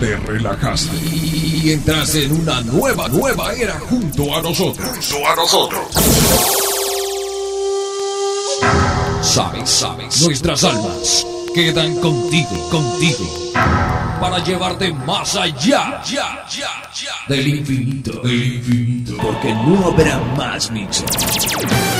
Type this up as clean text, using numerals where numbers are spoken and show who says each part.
Speaker 1: te relajaste y entraste en una nueva era junto a nosotros. Sabes, nuestras almas quedan contigo, para llevarte más allá del infinito, porque no habrá más mixes.